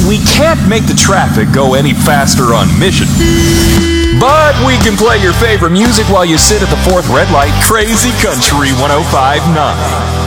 we can't make the traffic go any faster on Mission. But we can play your favorite music while you sit at the fourth red light. Crazy Country 105.9.